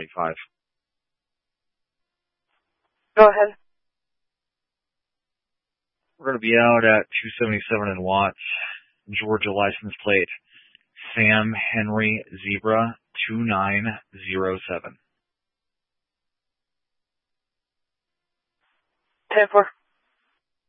5. Go ahead. We're going to be out at 277 in Watts, Georgia license plate, Sam Henry Zebra 2907. 10-4.